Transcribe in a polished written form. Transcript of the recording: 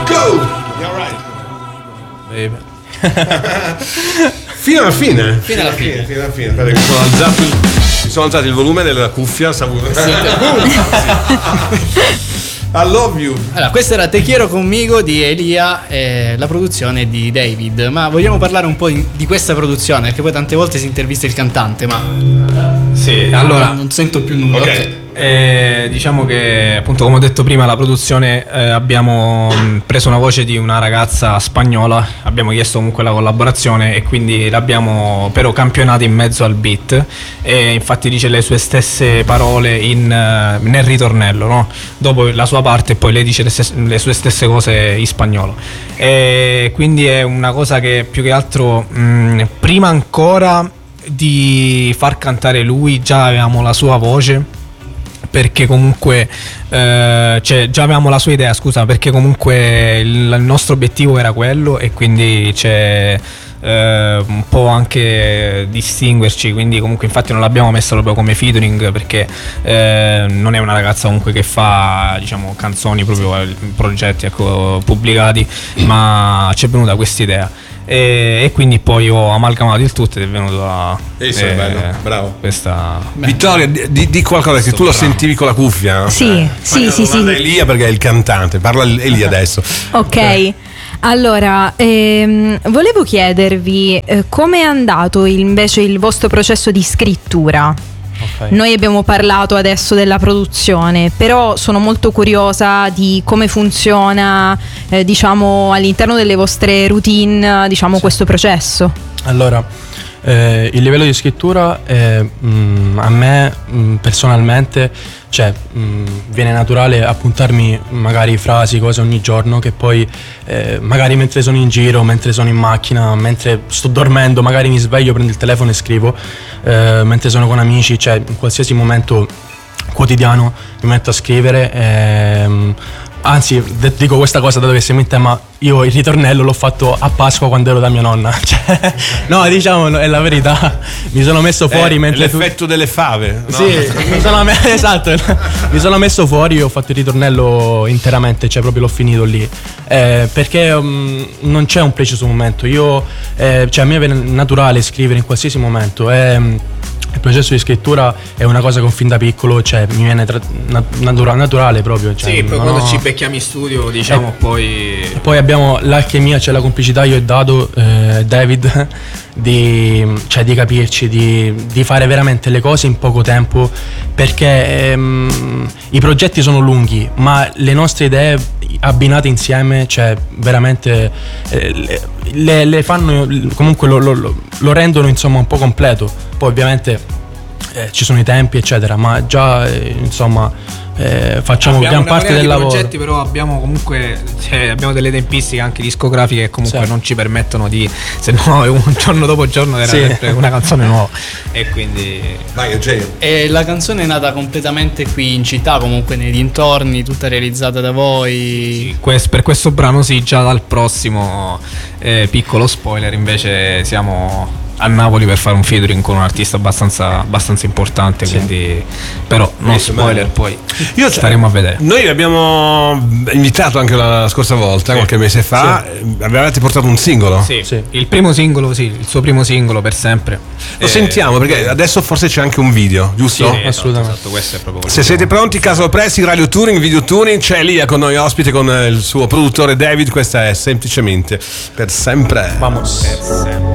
Go! You're right. Fino alla fine. Fino alla fine. Perché mi sono alzato il volume della cuffia. I love you. Allora, questo era Te Quiero Conmigo di Elia, la produzione di David. Ma vogliamo parlare un po' di questa produzione, perché poi tante volte si intervista il cantante, ma sì, allora non sento più nulla. Ok. Diciamo che appunto, come ho detto prima, la produzione abbiamo preso una voce di una ragazza spagnola, abbiamo chiesto comunque la collaborazione e quindi l'abbiamo però campionata in mezzo al beat, e infatti dice le sue stesse parole nel ritornello, no? Dopo la sua parte, e poi lei dice le sue stesse cose in spagnolo, e quindi è una cosa che più che altro prima ancora di far cantare lui già avevamo la sua voce, perché comunque già avevamo la sua idea, scusa, perché comunque il nostro obiettivo era quello, e quindi c'è un po' anche distinguerci, quindi comunque infatti non l'abbiamo messa proprio come featuring, perché non è una ragazza comunque che fa, diciamo, canzoni proprio, progetti, ecco, pubblicati, ma ci è venuta questa idea. E quindi poi ho amalgamato il tutto ed è venuto bello, bravo. Questa Vittoria, di qualcosa che tu lo sentivi con la cuffia, no? Sì. Elia, perché è il cantante, parla Elia adesso. Ok. Allora, volevo chiedervi come è andato invece il vostro processo di scrittura. Okay. Noi abbiamo parlato adesso della produzione, però sono molto curiosa di come funziona, diciamo, all'interno delle vostre routine, diciamo, questo processo. Allora, il livello di scrittura a me personalmente, cioè, viene naturale appuntarmi magari frasi, cose ogni giorno, che poi magari mentre sono in giro, mentre sono in macchina, mentre sto dormendo, magari mi sveglio, prendo il telefono e scrivo, mentre sono con amici, cioè in qualsiasi momento quotidiano mi metto a scrivere. Anzi, dico questa cosa dato che siamo in tema, io il ritornello l'ho fatto a Pasqua quando ero da mia nonna, cioè, no, diciamo, è la verità, mi sono messo fuori mentre l'effetto delle fave, no? Sì, esatto, mi sono messo fuori e ho fatto il ritornello interamente, cioè proprio l'ho finito lì, perché non c'è un preciso momento, cioè a me viene naturale scrivere in qualsiasi momento, il processo di scrittura è una cosa che fin da piccolo, cioè, mi viene naturale proprio, cioè, sì, poi quando ci becchiamo in studio, diciamo, poi abbiamo l'alchimia, cioè la complicità io e David di capirci, di fare veramente le cose in poco tempo, perché i progetti sono lunghi, ma le nostre idee abbinate insieme, cioè veramente le fanno, comunque lo rendono, insomma, un po' completo. Poi ovviamente ci sono i tempi eccetera, ma già insomma facciamo gran parte del lavoro. Progetti, però abbiamo comunque abbiamo delle tempistiche anche discografiche che comunque non ci permettono di, se no un giorno dopo giorno era sempre una canzone nuova, e quindi vai Eugenio. E la canzone è nata completamente qui in città, comunque nei dintorni, tutta realizzata da voi? Sì, per questo brano sì, già dal prossimo piccolo spoiler, invece siamo a Napoli per fare un featuring con un artista abbastanza importante, quindi però non spoiler, poi staremo a vedere. Noi l'abbiamo invitato anche la scorsa volta, qualche mese fa, avevate portato un singolo. Sì. Il primo singolo, il suo primo singolo, Per Sempre. Lo sentiamo, perché adesso forse c'è anche un video, giusto? Sì, assolutamente. Esatto, questo è proprio. Se siete pronti, Caso Pressing, Radio Touring, Video Touring, c'è Elia con noi ospite, con il suo produttore David. Questa è semplicemente Per Sempre. Vamos. Per sempre.